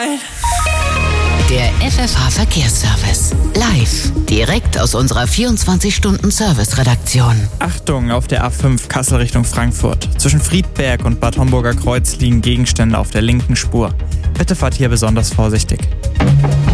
Der FFH-Verkehrsservice. Live. Direkt aus unserer 24-Stunden-Service-Redaktion. Achtung, auf der A5 Kassel Richtung Frankfurt. Zwischen Friedberg und Bad Homburger Kreuz liegen Gegenstände auf der linken Spur. Bitte fahrt hier besonders vorsichtig.